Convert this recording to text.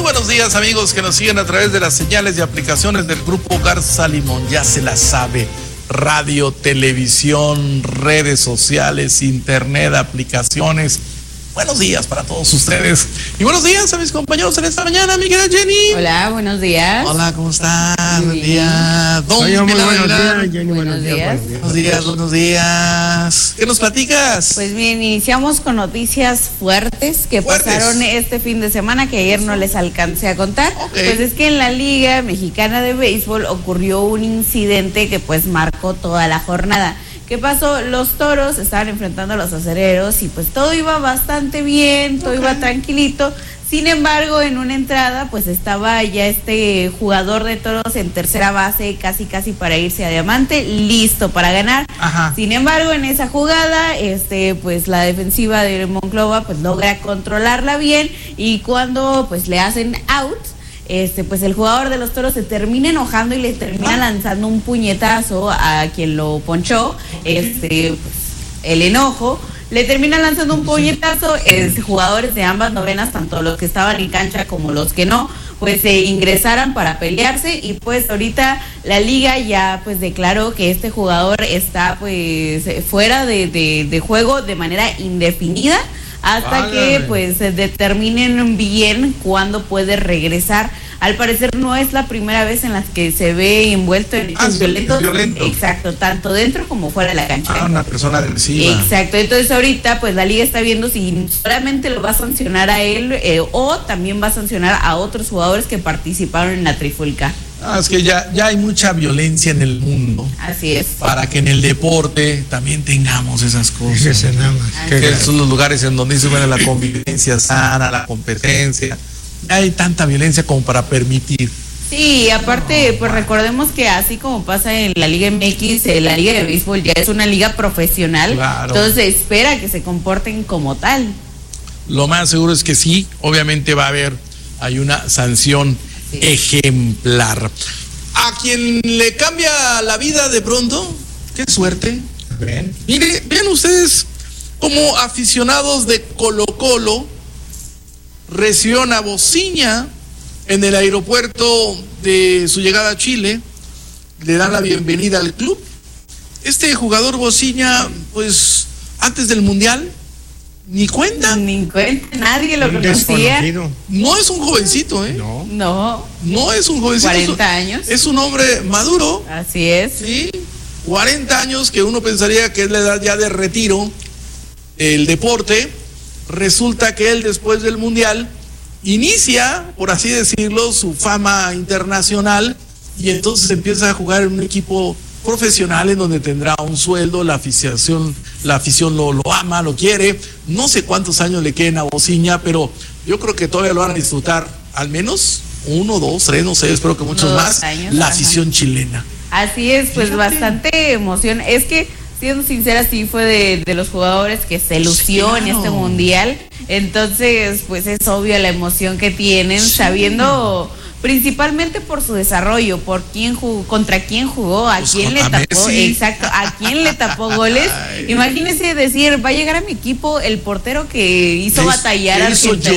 buenos días, amigos que nos siguen a través de las señales y aplicaciones del Grupo Garza Limón. Ya se la sabe, radio, televisión, redes sociales, internet, aplicaciones. Buenos días para todos ustedes. Y buenos días a mis compañeros en esta mañana, mi querida Jenny. Hola, buenos días. Hola, ¿cómo estás? Buen día. Buenos días. Buenos días. ¿Qué nos platicas? Pues bien, iniciamos con noticias fuertes que pasaron este fin de semana, que ayer no les alcancé a contar. Pues es que en la Liga Mexicana de Béisbol ocurrió un incidente que pues marcó toda la jornada. ¿Qué pasó? Los Toros estaban enfrentando a los Acereros y pues todo iba bastante bien, todo iba tranquilito. Sin embargo, en una entrada pues estaba ya este jugador de Toros en tercera base, casi para irse a diamante, listo para ganar. Ajá. Sin embargo, en esa jugada, pues la defensiva de Monclova pues logra controlarla bien, y cuando pues le hacen out, pues el jugador de los Toros se termina enojando y le termina lanzando un puñetazo a quien lo ponchó. Pues, el enojo, le termina lanzando un puñetazo. Jugadores de ambas novenas, tanto los que estaban en cancha como los que no, pues se ingresaran para pelearse, y pues ahorita la liga ya pues declaró que este jugador está pues fuera de juego de manera indefinida, hasta que pues se determinen bien cuándo puede regresar. Al parecer no es la primera vez en la que se ve envuelto en hechos violentos. Exacto, tanto dentro como fuera de la cancha. Una persona agresiva. Exacto, entonces ahorita pues la liga está viendo si solamente lo va a sancionar a él o también va a sancionar a otros jugadores que participaron en la trifulca. Es que ya hay mucha violencia en el mundo. Así es. Para que en el deporte también tengamos esas cosas. Que son los lugares en donde se ve la convivencia sana, la competencia. Hay tanta violencia como para permitir. Sí, aparte, pues recordemos que así como pasa en la Liga MX, la Liga de Béisbol ya es una liga profesional. Claro. Entonces se espera que se comporten como tal. Lo más seguro es que sí, obviamente hay una sanción ejemplar. A quien le cambia la vida de pronto, qué suerte. Vean ustedes, como aficionados de Colo-Colo, recibieron a Bociña en el aeropuerto de su llegada a Chile. Le dan la bienvenida al club. Este jugador Bociña, pues antes del Mundial, ni cuenta, nadie lo conocía. No es un jovencito, No es un jovencito. 40 años. Es un hombre maduro. Así es. Sí, 40 años, que uno pensaría que es la edad ya de retiro del deporte. Resulta que él, después del Mundial, inicia, por así decirlo, su fama internacional, y entonces empieza a jugar en un equipo profesional en donde tendrá un sueldo. La afición lo ama, lo quiere. No sé cuántos años le queden a Bociña, pero yo creo que todavía lo van a disfrutar al menos 1, 2, 3, no sé, espero que muchos más, la afición chilena. Así es, pues bastante emoción. Es que, siendo sincera, sí fue de los jugadores que se lució en este mundial. Entonces, pues es obvio la emoción que tienen, sabiendo principalmente por su desarrollo, por quién jugó, contra quién jugó, a quién le tapó, a quién le tapó goles. Imagínense decir, va a llegar a mi equipo el portero que hizo batallar a Argentina.